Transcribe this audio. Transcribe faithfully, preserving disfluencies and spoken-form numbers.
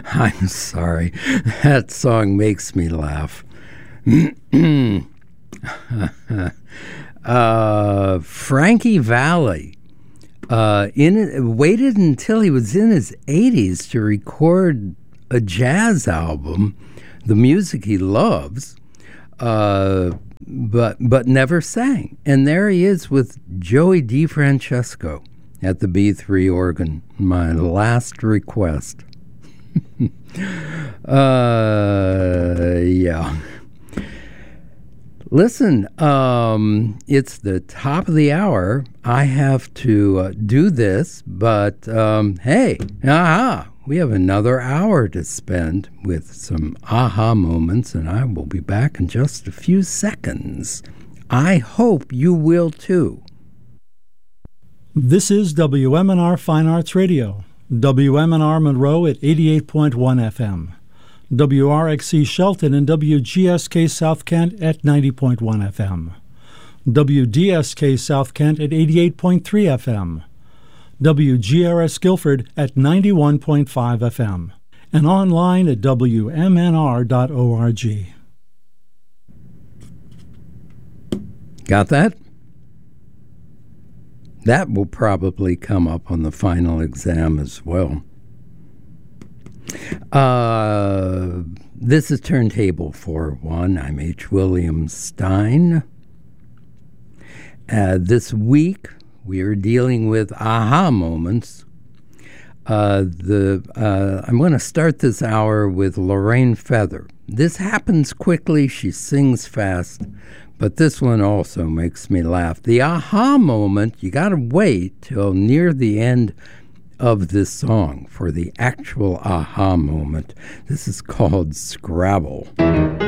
I'm sorry. That song makes me laugh. uh, Frankie Valli uh, in, waited until he was in his eighties to record a jazz album, the music he loves, uh, but but never sang. And there he is with Joey DeFrancesco at the B three organ. My last request. uh, yeah. Listen, um, it's the top of the hour. I have to uh, do this, but um, hey, aha, we have another hour to spend with some aha moments, and I will be back in just a few seconds. I hope you will too. This is W M N R Fine Arts Radio, W M N R Monroe at eighty-eight point one F M. W R X C Shelton and W G S K South Kent at ninety point one F M. W D S K South Kent at eighty-eight point three F M. W G R S Guilford at ninety-one point five F M. And online at W M N R dot org. Got that? That will probably come up on the final exam as well. Uh, this is Turntable four one. I'm H. William Stein. Uh, this week, we are dealing with aha moments. Uh, the uh, I'm going to start this hour with Lorraine Feather. This happens quickly. She sings fast. But this one also makes me laugh. The aha moment, you got to wait till near the end of this song for the actual aha moment. This is called Scrabble.